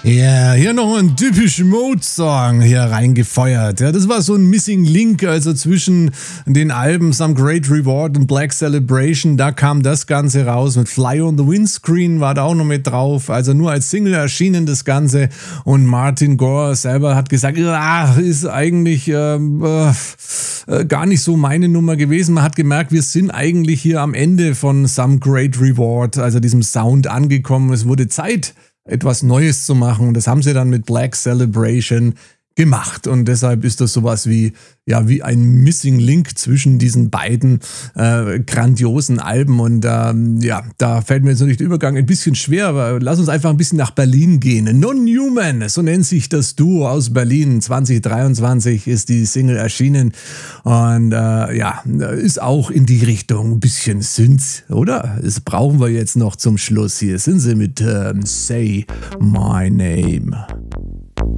Ja, hier noch ein Depeche Mode Song hier reingefeuert. Ja, das war so ein Missing Link, also zwischen den Alben Some Great Reward und Black Celebration. Da kam das Ganze raus. Mit Fly on the Windscreen war da auch noch mit drauf. Also nur als Single erschienen das Ganze. Und Martin Gore selber hat gesagt, ist eigentlich gar nicht so meine Nummer gewesen. Man hat gemerkt, wir sind eigentlich hier am Ende von Some Great Reward, also diesem Sound angekommen. Es wurde Zeit, etwas Neues zu machen. Und das haben sie dann mit Black Celebration gemacht. Und deshalb ist das sowas wie ein Missing Link zwischen diesen beiden grandiosen Alben. Und da fällt mir jetzt natürlich der Übergang ein bisschen schwer, aber lass uns einfach ein bisschen nach Berlin gehen. Non-Human, so nennt sich das Duo aus Berlin. 2023 ist die Single erschienen. Und ist auch in die Richtung ein bisschen Synth, oder? Das brauchen wir jetzt noch zum Schluss. Hier sind sie mit Say My Name.